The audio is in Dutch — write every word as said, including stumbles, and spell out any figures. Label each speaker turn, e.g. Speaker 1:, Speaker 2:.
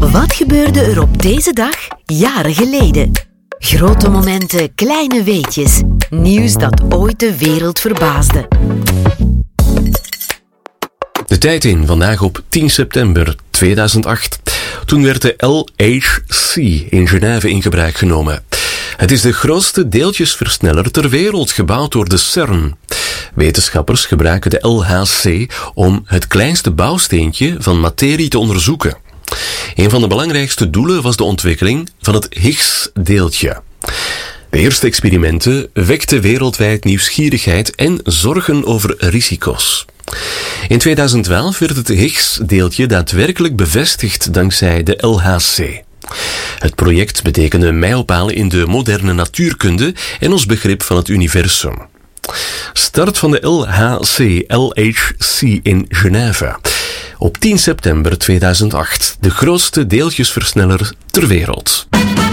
Speaker 1: Wat gebeurde er op deze dag jaren geleden? Grote momenten, kleine weetjes. Nieuws dat ooit de wereld verbaasde.
Speaker 2: De tijd in, vandaag op tien september tweeduizend acht. Toen werd de L H C in Genève in gebruik genomen. Het is de grootste deeltjesversneller ter wereld, gebouwd door de CERN. Wetenschappers gebruiken de L H C om het kleinste bouwsteentje van materie te onderzoeken. Een van de belangrijkste doelen was de ontwikkeling van het Higgs-deeltje. De eerste experimenten wekten wereldwijd nieuwsgierigheid en zorgen over risico's. In tweeduizend twaalf werd het Higgs-deeltje daadwerkelijk bevestigd dankzij de L H C. Het project betekende een mijlpaal in de moderne natuurkunde en ons begrip van het universum. Start van de L H C, L H C in Genève. Op tien september tweeduizend acht, de grootste deeltjesversneller ter wereld.